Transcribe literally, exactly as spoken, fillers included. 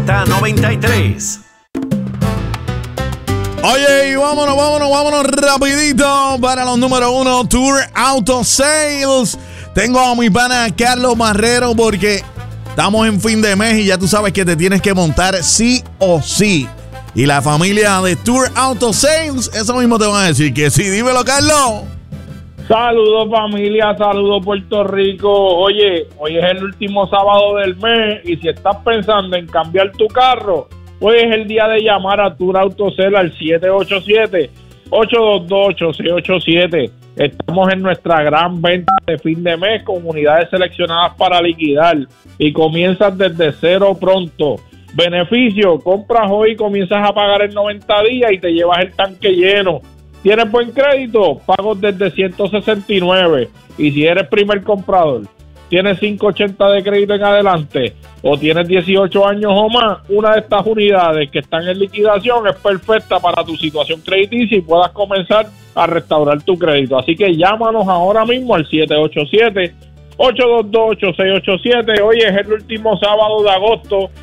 noventa y tres. Oye, y vámonos, vámonos, vámonos rapidito para los número uno, Tour Auto Sales. Tengo a mi pana Carlos Marrero porque estamos en fin de mes y ya tú sabes que te tienes que montar sí o sí. Y la familia de Tour Auto Sales, eso mismo te van a decir que sí. Dímelo, Carlos. Saludos familia, saludos Puerto Rico. Oye, hoy es el último sábado del mes y si estás pensando en cambiar tu carro, hoy es el día de llamar a Tour Auto Sales al siete ocho siete, ocho dos dos, ocho seis ocho siete. Estamos en nuestra gran venta de fin de mes con unidades seleccionadas para liquidar y comienzas desde cero pronto. Beneficio, compras hoy y comienzas a pagar en noventa días y te llevas el tanque lleno. ¿Tienes buen crédito? Pagos desde ciento sesenta y nueve. Y si eres primer comprador, tienes quinientos ochenta de crédito en adelante o tienes dieciocho años o más, una de estas unidades que están en liquidación es perfecta para tu situación crediticia y puedas comenzar a restaurar tu crédito. Así que llámanos ahora mismo al siete ocho siete, ocho dos dos, ocho seis ocho siete. Hoy es el último sábado de agosto